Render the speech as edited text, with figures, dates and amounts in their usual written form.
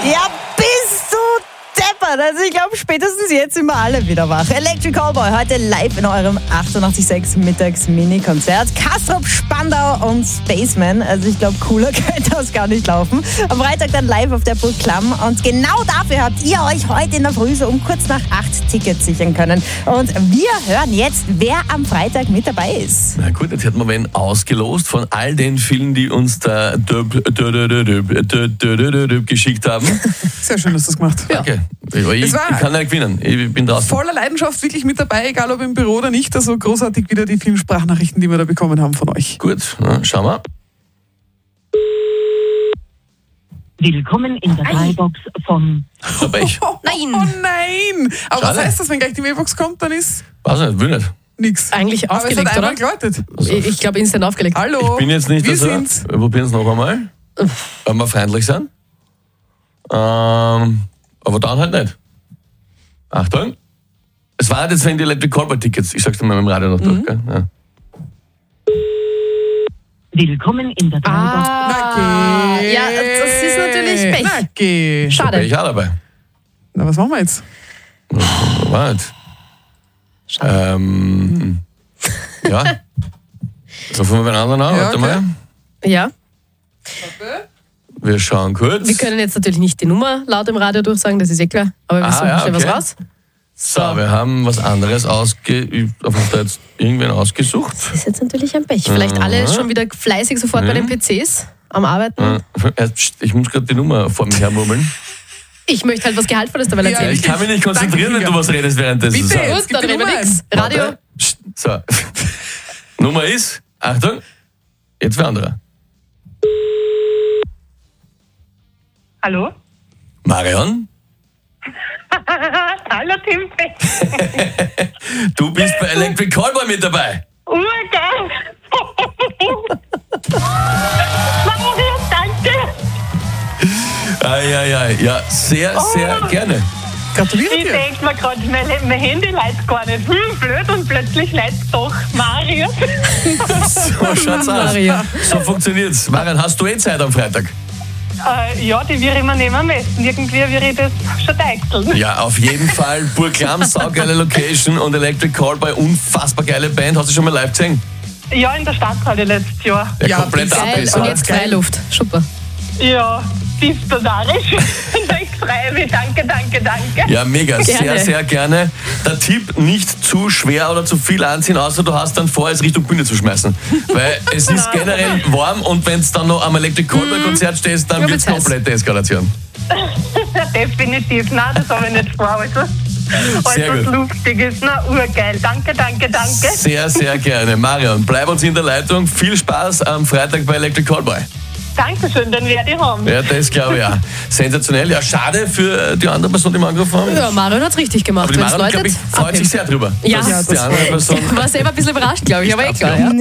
Ja, bist du deppert. Also ich glaube, spätestens jetzt sind wir alle wieder wach. Electric Callboy, heute live in eurem 88.6 Mittags-Mini-Konzert. Kastrop, Spandau und Spaceman. Also ich glaube, cooler könnte das gar nicht laufen. Am Freitag dann live auf der Burg Klamm. Und genau dafür habt ihr euch heute in der Früh so um kurz nach 8 Tickets sichern können. Und wir hören jetzt, wer am Freitag mit dabei ist. Na gut, jetzt hätten wir wen ausgelost von all den vielen, die uns da geschickt haben. Sehr schön, dass du das gemacht hast. Danke. Ich kann nicht gewinnen. Ich bin draußen. Voller Leidenschaft wirklich mit dabei, egal ob im Büro oder nicht. Also großartig wieder die vielen Sprachnachrichten, die wir da bekommen haben von euch. Gut, na, schauen wir. Willkommen in der Mailbox von... Aber ich. Nein! Oh nein! Aber Schade. was heißt das, wenn gleich die Mailbox kommt, dann ist Weiß nicht, will nicht. nichts. Eigentlich Aber es hat aufgelegt, einmal oder? geläutet. Ich glaube, instant aufgelegt. Hallo, Ich bin jetzt nicht, wir also, sind's. wir probieren es noch einmal. Wenn wir freundlich sind. Aber dann halt nicht. Achtung. Es war jetzt wegen die Electric Callboy Tickets. Ich sag's dir mal mit dem Radio noch durch. Gell? Ja. Willkommen in der Mailbox. Na geh. Ja, das ist natürlich Pech. Na geh. Da bin Schade. ich auch dabei. Na, was machen wir jetzt? Warte. Ja. Rufen wir den anderen an. Ja, Warte okay. mal. Ja, Wir schauen kurz. wir können jetzt natürlich nicht die Nummer laut im Radio durchsagen, das ist eh klar. Aber wir suchen ja, schnell was okay. raus. So, wir haben was anderes ausgeübt. Auf uns da jetzt irgendwen ausgesucht. Das ist jetzt natürlich ein Pech. Vielleicht alle schon wieder fleißig sofort bei den PCs am Arbeiten. Ich muss gerade die Nummer vor mir hermurmeln. Ich möchte halt was Gehaltvolles dabei Ja, erzählen. Ich kann mich nicht konzentrieren, wenn du was redest währenddessen. Bitte. So. Jetzt Gut, gib dann die reden wir Nummer nichts. ein. Radio. Warte. So. Nummer ist, Achtung, jetzt wer anderer. Hallo? Marion, Hallo Timpe. du bist bei Electric Callboy mit dabei. Urgeil. Maria, danke. Ja, sehr, sehr gerne. Gratuliere Ich dir. denke mir gerade, mein Handy leitet gar nicht. Blöd, und plötzlich leitet doch. Marius. So schaut's aus. Maria. So funktioniert's. Marion, hast du Zeit am Freitag? Ja, die wir immer nehmen müssen. Irgendwie würde ich das schon deichseln. Ja, auf jeden Fall. Burg Klamm, saugeile Location und Electric Callboy, unfassbar geile Band. Hast du schon mal live gesehen? Ja, in der Stadthalle letztes Jahr. Ja, komplett Geil. abbessern. Und jetzt Freiluft. Super. Ja, disziplinarisch. Ich freue mich. Danke. Ja, mega. Sehr, Gerne. sehr gerne. Der Tipp, nicht zu schwer oder zu viel anziehen, außer du hast dann vor, es Richtung Bühne zu schmeißen. Weil es ist generell warm und wenn es dann noch am Electric Callboy Konzert stehst, dann Ja, wird es wird's heiß. komplette Eskalation. Definitiv. Nein, das habe ich nicht vor. Also, Sehr alles gut. Lustiges. Na, urgeil. Danke. Sehr, sehr gerne. Marion, bleib uns in der Leitung. Viel Spaß am Freitag bei Electric Callboy. Dankeschön, den werde ich haben. Ja, das glaube ich auch. Sensationell. Ja, schade für die andere Person, die wir angerufen haben. Ja, Marion hat's richtig gemacht. Aber die Wenn's Marion, glaube läutet, ich, freut sich sehr drüber. Ja. dass die andere Person... War selber ein bisschen überrascht, glaube ich, aber eh klar. Ja.